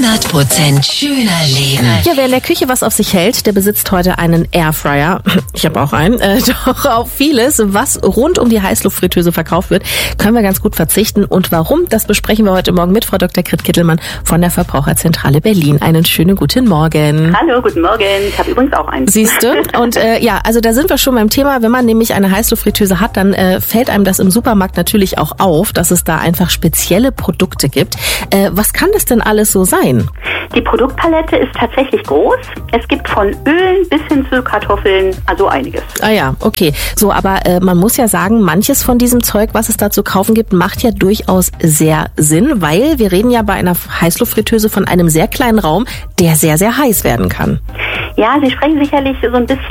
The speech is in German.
100% schöner Leben. Ja, wer in der Küche was auf sich hält, der besitzt heute einen Airfryer. Ich habe auch einen. Doch auf vieles, was rund um die Heißluftfritteuse verkauft wird, können wir ganz gut verzichten. Und warum, das besprechen wir heute Morgen mit Frau Dr. Grit Kittelmann von der Verbraucherzentrale Berlin. Einen schönen guten Morgen. Hallo, guten Morgen. Ich habe übrigens auch einen. Siehst du? Und also da sind wir schon beim Thema. Wenn man nämlich eine Heißluftfritteuse hat, dann fällt einem das im Supermarkt natürlich auch auf, dass es da einfach spezielle Produkte gibt. Was kann das denn alles so sein? Die Produktpalette ist tatsächlich groß. Es gibt von Ölen bis hin zu Kartoffeln, also einiges. Ah ja, okay. So, aber man muss ja sagen, manches von diesem Zeug, was es da zu kaufen gibt, macht ja durchaus sehr Sinn, weil wir reden ja bei einer Heißluftfritteuse von einem sehr kleinen Raum, der sehr, sehr heiß werden kann. Ja, Sie sprechen sicherlich so ein bisschen